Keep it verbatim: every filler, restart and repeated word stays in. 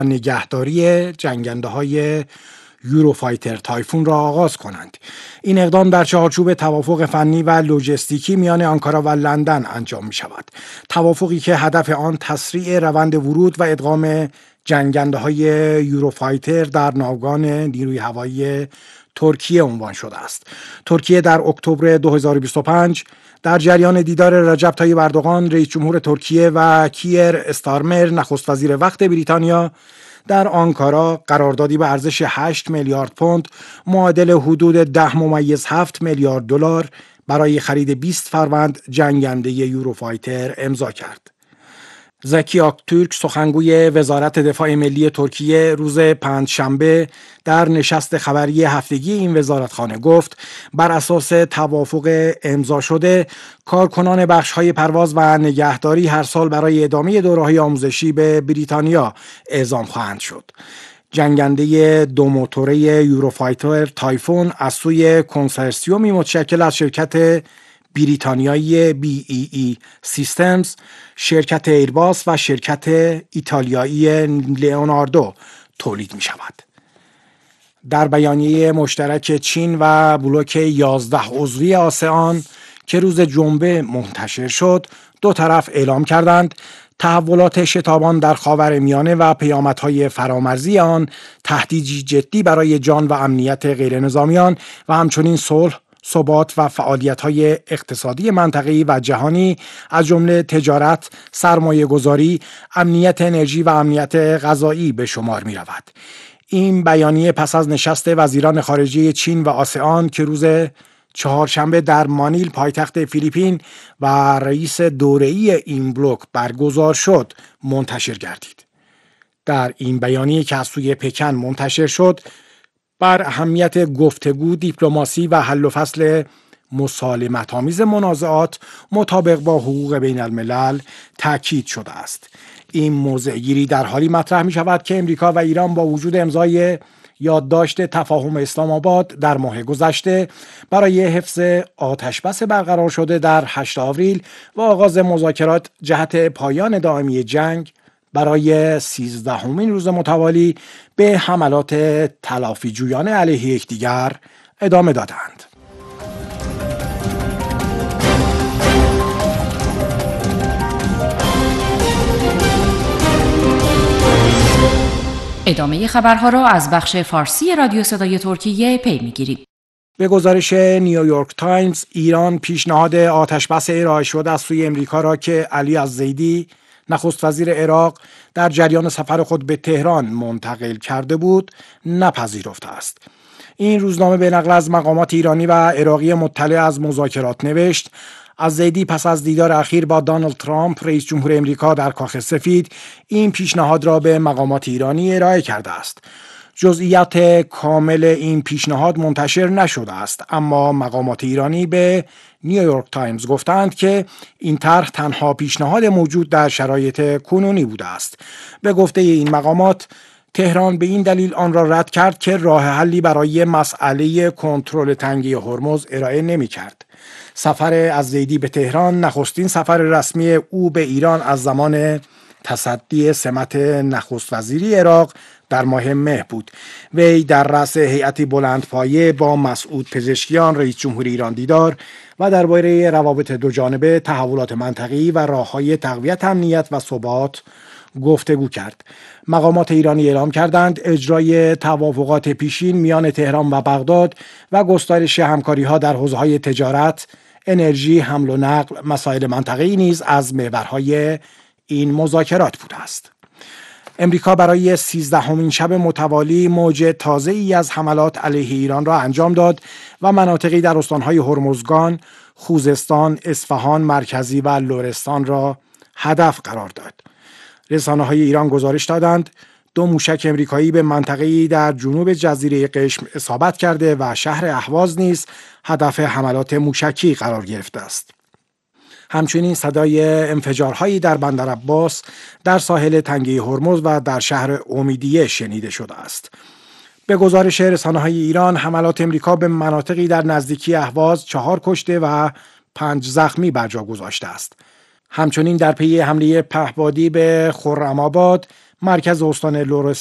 نگهداری جنگنده‌های یوروفایتر تایفون را آغاز کنند. این اقدام در چارچوب توافق فنی و لوجستیکی میان آنکارا و لندن انجام می شود. توافقی که هدف آن تسریع روند ورود و ادغام جنگنده‌های یوروفایتر در ناوگان نیروی هوایی ترکیه عنوان شده است. ترکیه در اکتبر دو هزار و بیست و پنج در جریان دیدار رجب طیب اردوغان رئیس جمهور ترکیه و کیر استارمر نخست وزیر وقت بریتانیا در آنکارا قراردادی به ارزش هشت میلیارد پوند معادل حدود ده ممیز هفت میلیارد دلار برای خرید بیست فروند جنگنده یوروفایتر امضا کرد. زکی آکتورک سخنگوی وزارت دفاع ملی ترکیه روز پنجشنبه در نشست خبری هفتگی این وزارتخانه گفت بر اساس توافق امضا شده کارکنان بخش‌های پرواز و نگهداری هر سال برای ادامه دوره‌های آموزشی به بریتانیا اعزام خواهند شد. جنگنده دو موتوره یوروفایتر تایفون از سوی کنسرسیومی متشکل از شرکت بریتانیایی بی ای ای سیستمز، شرکت ایرباس و شرکت ایتالیایی لئوناردو تولید می شود. در بیانیه مشترک چین و بلوک یازده عضوی آسئان که روز جمعه منتشر شد، دو طرف اعلام کردند تحولات شتابان در خاورمیانه و پیامدهای فرامرزی آن تهدیدی جدی برای جان و امنیت غیرنظامیان و همچنین صلح، ثبات و فعالیت‌های اقتصادی منطقه‌ای و جهانی از جمله تجارت، سرمایه‌گذاری، امنیت انرژی و امنیت غذایی به شمار می‌رود. این بیانیه پس از نشست وزیران خارجه چین و آسئان که روز چهارشنبه در مانیل پایتخت فیلیپین و رئیس دوره‌ای این بلوک برگزار شد منتشر گردید. در این بیانیه که از سوی پکن منتشر شد بر اهمیت گفتگو، دیپلماسی و حل و فصل مسالمت‌آمیز منازعات مطابق با حقوق بین الملل تاکید شده است. این موضع گیری در حالی مطرح می شود که امریکا و ایران با وجود امضای یادداشت تفاهم اسلام آباد در ماه گذشته برای حفظ آتشبس برقرار شده در هشتم آوریل و آغاز مذاکرات جهت پایان دائمی جنگ برای سیزدهمین روز متوالی به حملات تلافی جویانه علیه یکدیگر ادامه دادند. ادامه خبرها را از بخش فارسی رادیو صدای ترکیه پی می‌گیریم. به گزارش نیویورک تایمز، ایران پیشنهاد آتشبس ارائه شده از سوی امریکا را که علی الزیدی نخست وزیر عراق در جریان سفر خود به تهران منتقل کرده بود نپذیرفته است. این روزنامه به نقل از مقامات ایرانی و عراقی مطلع از مذاکرات نوشت الزیدی پس از دیدار اخیر با دونالد ترامپ رئیس جمهور امریکا در کاخ سفید این پیشنهاد را به مقامات ایرانی ارائه کرده است. جزئیات کامل این پیشنهاد منتشر نشده است، اما مقامات ایرانی به نیویورک تایمز گفتند که این طرح تنها پیشنهاد موجود در شرایط کنونی بوده است. به گفته این مقامات تهران به این دلیل آن را رد کرد که راه حلی برای مسئله کنترل تنگه هرمز ارائه نمی کرد. سفر الزیدی به تهران نخستین سفر رسمی او به ایران از زمان تصدی سمت نخست وزیری عراق در ماه مه بود. وی در رأس هیئتی بلندپایه با مسعود پزشکیان رئیس جمهور ایران دیدار و درباره روابط دو جانبه، تحولات منطقه‌ای و راه‌های تقویت امنیت و ثبات گفتگو کرد. مقامات ایرانی اعلام کردند اجرای توافقات پیشین میان تهران و بغداد و گسترش همکاری‌ها در حوزه‌های تجارت، انرژی، حمل و نقل، مسائل منطقه‌ای نیز از محورهای این مذاکرات بوده است. امریکا برای سیزدهمین شب متوالی موج تازه‌ای از حملات علیه ایران را انجام داد و مناطقی در استان‌های هرمزگان، خوزستان، اصفهان مرکزی و لرستان را هدف قرار داد. رسانه‌های ایران گزارش دادند دو موشک امریکایی به منطقه‌ای در جنوب جزیره قشم اصابت کرده و شهر اهواز نیز هدف حملات موشکی قرار گرفته است. همچنین صدای انفجارهایی در بندر عباس، در ساحل تنگه هرمز و در شهر امیدیه شنیده شده است. به گزارش رسانه‌های ایران، حملات امریکا به مناطقی در نزدیکی اهواز چهار کشته و پنج زخمی بر جا گذاشته است. همچنین در پی حمله پهپادی به خرم‌آباد، مرکز استان لرستان